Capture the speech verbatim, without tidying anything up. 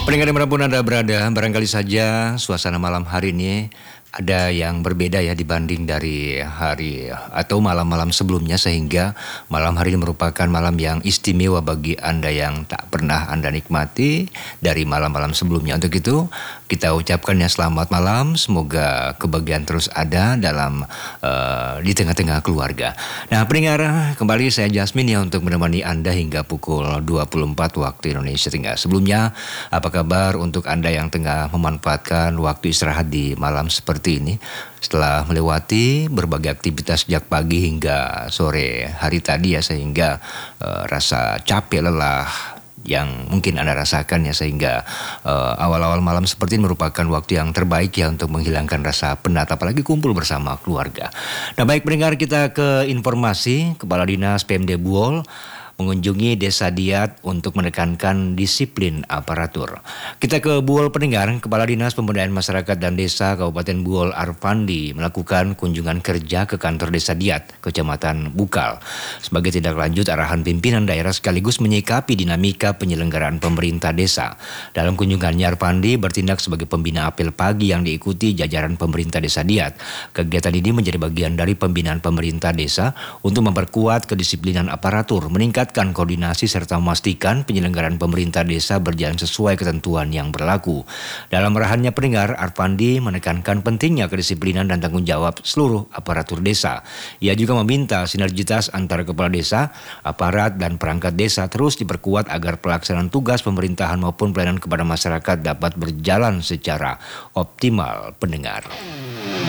Pendengar dimanapun Anda berada, barangkali saja suasana malam hari ini ada yang berbeda ya dibanding dari hari atau malam-malam sebelumnya, sehingga malam hari ini merupakan malam yang istimewa bagi Anda yang tak pernah Anda nikmati dari malam-malam sebelumnya. Untuk itu kita ucapkan ya selamat malam, semoga kebahagiaan terus ada dalam uh, di tengah-tengah keluarga. Nah pendengar, kembali saya Jasmine ya untuk menemani Anda hingga pukul dua puluh empat waktu Indonesia Tengah. Sebelumnya, apa kabar untuk Anda yang tengah memanfaatkan waktu istirahat di malam seperti ini setelah melewati berbagai aktivitas sejak pagi hingga sore hari tadi ya, sehingga uh, rasa capek lelah yang mungkin Anda rasakan ya, sehingga uh, awal-awal malam seperti ini merupakan waktu yang terbaik ya untuk menghilangkan rasa penat, apalagi kumpul bersama keluarga. Nah baik pendengar, kita ke informasi. Kepala Dinas P M D Buol mengunjungi Desa Diat untuk menekankan disiplin aparatur. Kita ke Buol pendengar. Kepala Dinas Pemberdayaan Masyarakat dan Desa Kabupaten Buol Arfandi melakukan kunjungan kerja ke kantor Desa Diat, Kecamatan Bukal, sebagai tindak lanjut arahan pimpinan daerah sekaligus menyikapi dinamika penyelenggaraan pemerintah desa. Dalam kunjungannya, Arfandi bertindak sebagai pembina apel pagi yang diikuti jajaran pemerintah Desa Diat. Kegiatan ini menjadi bagian dari pembinaan pemerintah desa untuk memperkuat kedisiplinan aparatur, meningkat koordinasi serta memastikan penyelenggaraan pemerintah desa berjalan sesuai ketentuan yang berlaku. Dalam arahannya pendengar, Arfandi menekankan pentingnya kedisiplinan dan tanggung jawab seluruh aparatur desa. Ia juga meminta sinergitas antara kepala desa, aparat dan perangkat desa terus diperkuat agar pelaksanaan tugas pemerintahan maupun pelayanan kepada masyarakat dapat berjalan secara optimal pendengar.